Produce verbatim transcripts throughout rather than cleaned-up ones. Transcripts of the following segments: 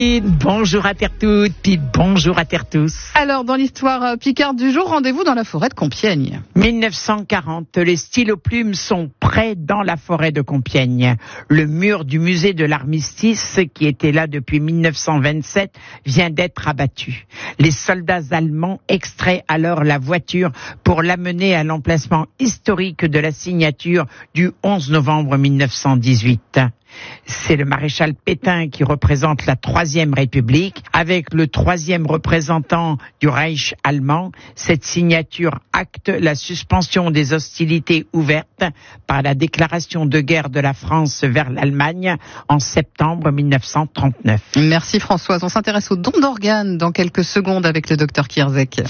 Bonjour à terre toutes, puis bonjour à terre tous. Alors, dans l'histoire picarde du jour, rendez-vous dans la forêt de Compiègne. dix-neuf cent quarante, les stylos-plumes sont prêts dans la forêt de Compiègne. Le mur du musée de l'Armistice, qui était là depuis dix-neuf cent vingt-sept, vient d'être abattu. Les soldats allemands extraient alors la voiture pour l'amener à l'emplacement historique de la signature du onze novembre dix-neuf cent dix-huit. C'est le maréchal Pétain qui représente la Troisième République avec le troisième représentant du Reich allemand. Cette signature acte la suspension des hostilités ouvertes par la déclaration de guerre de la France vers l'Allemagne en septembre dix-neuf cent trente-neuf. Merci Françoise. On s'intéresse au don d'organes dans quelques secondes avec le docteur Kierzek.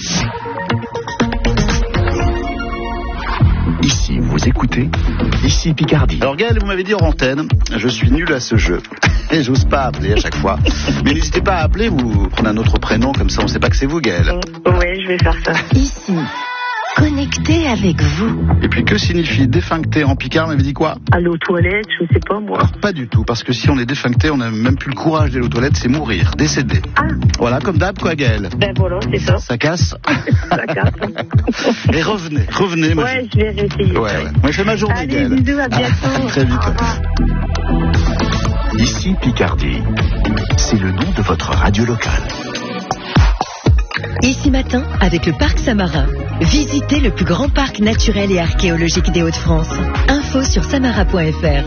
Ici, vous écoutez, ici Picardie. Alors Gaël, vous m'avez dit en antenne, je suis nul à ce jeu. Et j'ose pas appeler à chaque fois. Mais n'hésitez pas à appeler, vous prenez un autre prénom, comme ça on sait pas que c'est vous Gaël. Oui, je vais faire ça. Ici, connecté avec vous. Et puis que signifie défuncté en picard, m'avait dit quoi? Aller aux toilettes, je sais pas moi. Alors pas du tout, parce que si on est défuncté, on n'a même plus le courage d'aller aux toilettes, c'est mourir, décéder. Ah. Voilà, comme d'hab quoi Gaël. Ben voilà, c'est ça. Ça casse. Ça casse. Et revenez, revenez. Moi, ouais, je vais réessayer. Ouais, ouais. Moi je fais ma journée Allez, Gaël. bisous, à bientôt. Ah, très vite. Ici Picardie. C'est le nom de votre radio locale. Ici matin, avec le Parc Samarin. Visitez le plus grand parc naturel et archéologique des Hauts-de-France. Info sur samara point f r.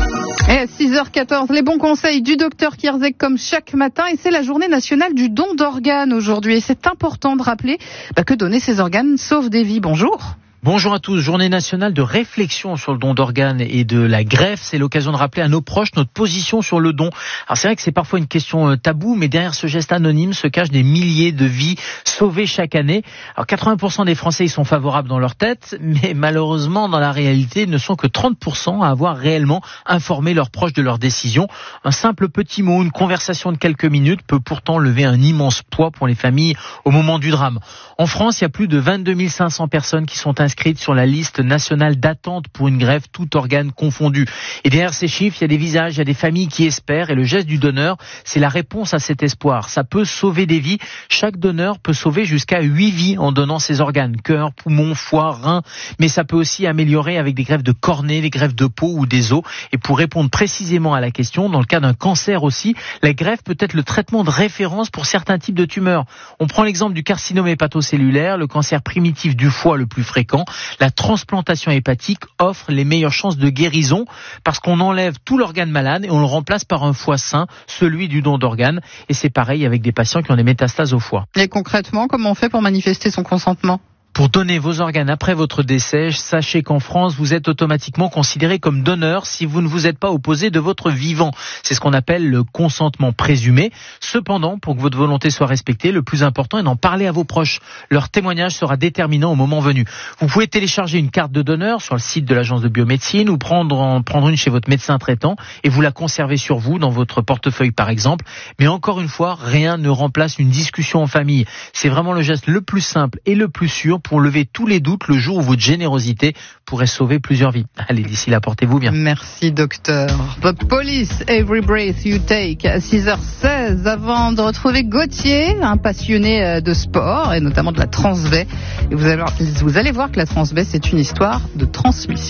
Et à six heures quatorze, les bons conseils du docteur Kierzek comme chaque matin. Et c'est la journée nationale du don d'organes aujourd'hui. Et c'est important de rappeler bah, que donner ces organes sauve des vies. Bonjour. Bonjour à tous, journée nationale de réflexion sur le don d'organes et de la greffe. C'est l'occasion de rappeler à nos proches notre position sur le don. Alors c'est vrai que c'est parfois une question taboue, mais derrière ce geste anonyme se cachent des milliers de vies sauvées chaque année. Alors quatre-vingts pour cent des Français y sont favorables dans leur tête, mais malheureusement dans la réalité, ils ne sont que trente pour cent à avoir réellement informé leurs proches de leur décision. Un simple petit mot, une conversation de quelques minutes peut pourtant lever un immense poids pour les familles au moment du drame. En France, il y a plus de vingt-deux mille cinq cents personnes qui sont inscrites sur la liste nationale d'attente pour une greffe, tout organe confondu. Et derrière ces chiffres, il y a des visages, il y a des familles qui espèrent, et le geste du donneur, c'est la réponse à cet espoir. Ça peut sauver des vies. Chaque donneur peut sauver jusqu'à huit vies en donnant ses organes, cœur, poumon, foie, rein, mais ça peut aussi améliorer avec des greffes de cornée, des greffes de peau ou des os. Et pour répondre précisément à la question, dans le cas d'un cancer aussi, la greffe peut être le traitement de référence pour certains types de tumeurs. On prend l'exemple du carcinome hépatocellulaire, le cancer primitif du foie le plus fréquent. La transplantation hépatique offre les meilleures chances de guérison parce qu'on enlève tout l'organe malade et on le remplace par un foie sain, celui du don d'organes. Et c'est pareil avec des patients qui ont des métastases au foie. Et concrètement, comment on fait pour manifester son consentement ? Pour donner vos organes après votre décès, sachez qu'en France, vous êtes automatiquement considéré comme donneur si vous ne vous êtes pas opposé de votre vivant. C'est ce qu'on appelle le consentement présumé. Cependant, pour que votre volonté soit respectée, le plus important est d'en parler à vos proches. Leur témoignage sera déterminant au moment venu. Vous pouvez télécharger une carte de donneur sur le site de l'agence de biomédecine ou prendre, en, prendre une chez votre médecin traitant et vous la conservez sur vous, dans votre portefeuille par exemple. Mais encore une fois, rien ne remplace une discussion en famille. C'est vraiment le geste le plus simple et le plus sûr pour lever tous les doutes le jour où votre générosité pourrait sauver plusieurs vies. Allez, d'ici là, portez-vous bien. Merci, docteur. The Police, Every Breath You Take, à six heures seize, avant de retrouver Gauthier, un passionné de sport, et notamment de la transvet. Et vous allez, vous allez voir que la transvet, c'est une histoire de transmission.